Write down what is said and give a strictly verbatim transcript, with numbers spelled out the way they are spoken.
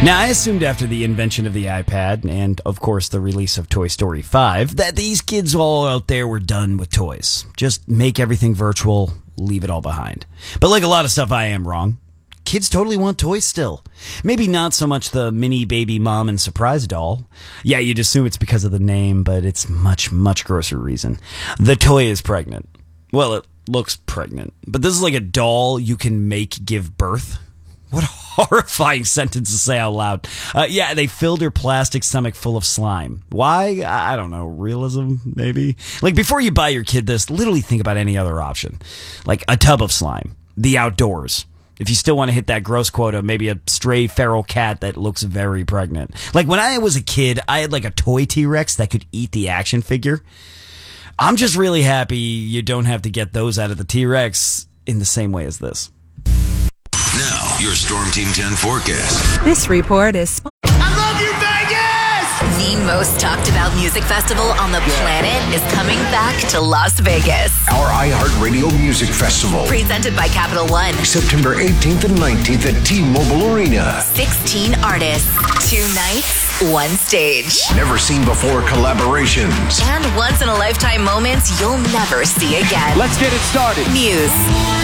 Now, I assumed after the invention of the iPad and, of course, the release of Toy Story five that these kids all out there were done with toys. Just make everything virtual, leave it all behind. But like a lot of stuff, I am wrong. Kids totally want toys still. Maybe not so much the mini baby mom and surprise doll. Yeah, you'd assume it's because of the name, but it's much, much grosser reason. The toy is pregnant. Well, it looks pregnant. But this is like a doll you can make give birth. What a horrifying sentence to say out loud. Uh, yeah, they filled her plastic stomach full of slime. Why? I don't know. Realism, maybe? Like, before you buy your kid this, literally think about any other option. Like a tub of slime. The outdoors. If you still want to hit that gross quota, maybe a stray feral cat that looks very pregnant. Like, when I was a kid, I had like a toy T-Rex that could eat the action figure. I'm just really happy you don't have to get those out of the T-Rex in the same way as this. Now, your Storm Team ten forecast. This report is... I love you, Vegas! The most talked about music festival on the planet is coming back to Las Vegas. Our iHeartRadio Music Festival. Presented by Capital One. September eighteenth and nineteenth at T-Mobile Arena. sixteen artists, two nights, one stage. Never seen before collaborations. And once-in-a-lifetime moments you'll never see again. Let's get it started. Muse.